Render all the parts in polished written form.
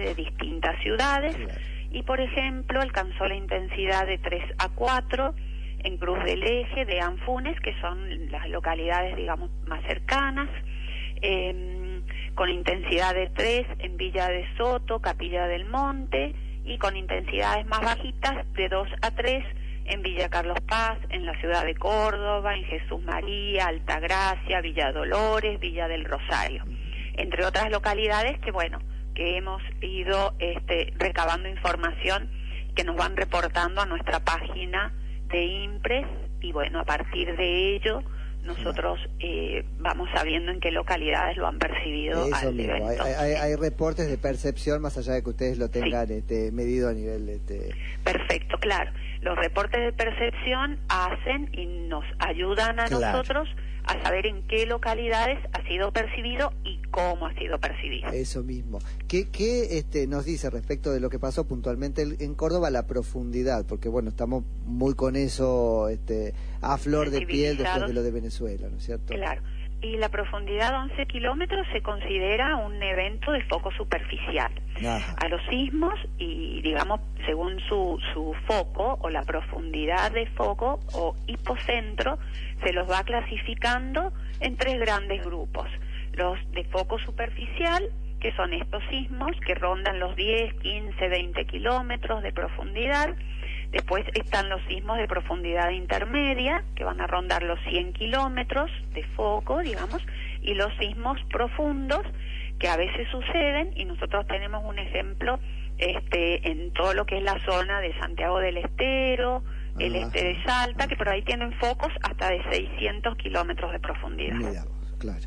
de distintas ciudades. Claro. Y, por ejemplo, alcanzó la intensidad de 3 a 4 en Cruz del Eje, de Anfunes, que son las localidades, digamos, más cercanas, con intensidad de 3 en Villa de Soto, Capilla del Monte, y con intensidades más bajitas de 2 a 3 en Villa Carlos Paz, en la ciudad de Córdoba, en Jesús María, Altagracia, Villa Dolores, Villa del Rosario, entre otras localidades que, bueno, que hemos ido recabando información que nos van reportando a nuestra página de INPRES, y bueno, a partir de ello nosotros vamos sabiendo en qué localidades lo han percibido. Eso al mismo, evento. hay reportes de percepción más allá de que ustedes lo tengan medido a nivel... Perfecto, claro. Los reportes de percepción hacen y nos ayudan a nosotros a saber en qué localidades ha sido percibido y cómo ha sido percibido. Eso mismo. ¿Qué nos dice respecto de lo que pasó puntualmente en Córdoba, la profundidad? Porque bueno, estamos muy con eso a flor de piel después de lo de Venezuela, ¿no es cierto? Claro. Y la profundidad de 11 kilómetros se considera un evento de foco superficial. Ajá. A los sismos, y digamos, según su foco o la profundidad de foco o hipocentro, se los va clasificando en 3 grandes grupos. Los de foco superficial, que son estos sismos que rondan los 10, 15, 20 kilómetros de profundidad. Después están los sismos de profundidad intermedia, que van a rondar los 100 kilómetros de foco, digamos, y los sismos profundos, que a veces suceden, y nosotros tenemos un ejemplo en todo lo que es la zona de Santiago del Estero, el este de Salta, que por ahí tienen focos hasta de 600 kilómetros de profundidad. Mira, claro.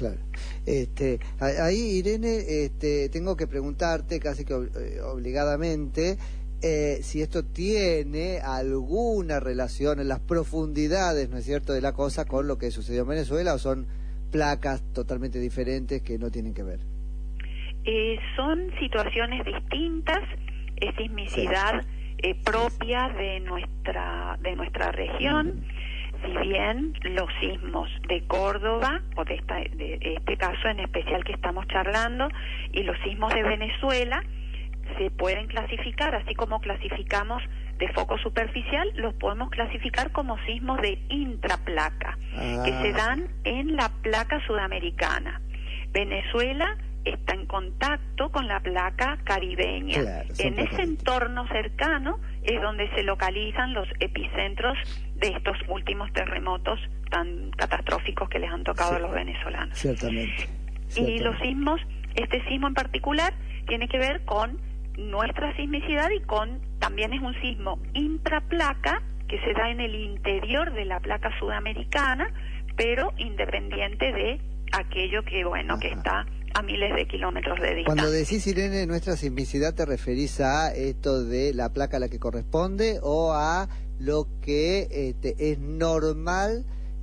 Ahí, Irene, tengo que preguntarte casi que obligadamente si esto tiene alguna relación en las profundidades, ¿no es cierto?, de la cosa con lo que sucedió en Venezuela, o son placas totalmente diferentes que no tienen que ver. Son situaciones distintas, es sismicidad propia de nuestra región. Si bien los sismos de Córdoba, o de este caso en especial que estamos charlando, y los sismos de Venezuela se pueden clasificar, así como clasificamos de foco superficial, los podemos clasificar como sismos de intraplaca, que se dan en la placa sudamericana. Venezuela está en contacto con la placa caribeña. Claro, en ese entorno cercano es donde se localizan los epicentros de estos últimos terremotos tan catastróficos que les han tocado a los venezolanos. Ciertamente. Y los sismos, este sismo en particular, tiene que ver con nuestra sismicidad y también es un sismo intraplaca que se da en el interior de la placa sudamericana, pero independiente de aquello que, bueno, que está a miles de kilómetros de distancia. Cuando decís, Irene, nuestra sismicidad, ¿te referís a esto de la placa a la que corresponde o a lo que es normal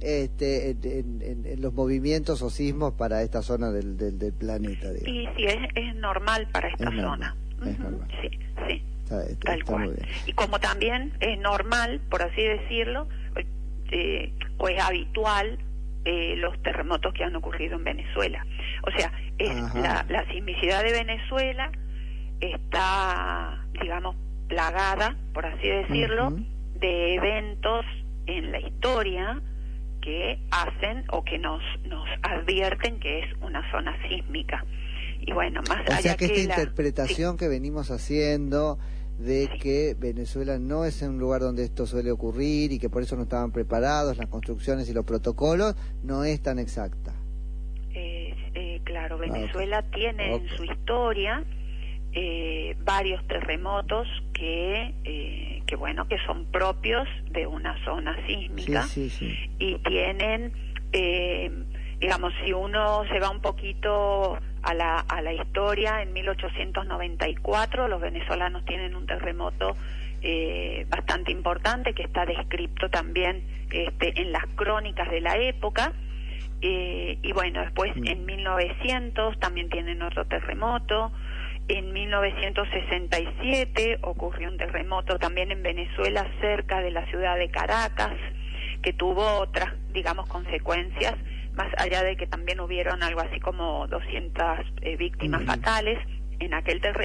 en los movimientos o sismos para esta zona del planeta, digamos? Y sí, es normal para esta zona. Es normal. Sí, tal cual. Muy bien. Y como también es normal, por así decirlo, o es habitual los terremotos que han ocurrido en Venezuela. O sea, la sismicidad de Venezuela está, digamos, plagada, por así decirlo, de eventos en la historia que hacen o que nos advierten que es una zona sísmica. Y bueno, más allá, o sea que esta interpretación que venimos haciendo de que Venezuela no es un lugar donde esto suele ocurrir y que por eso no estaban preparados las construcciones y los protocolos, no es tan exacta. Claro, Venezuela tiene en su historia varios terremotos que bueno, que son propios de una zona sísmica. Y tienen, digamos, si uno se va un poquito a la historia, en 1894 los venezolanos tienen un terremoto bastante importante que está descrito también en las crónicas de la época. Y bueno, después en 1900 también tienen otro terremoto. En 1967 ocurrió un terremoto también en Venezuela, cerca de la ciudad de Caracas, que tuvo otras, digamos, consecuencias, más allá de que también hubieron algo así como 200 víctimas fatales en aquel terremoto.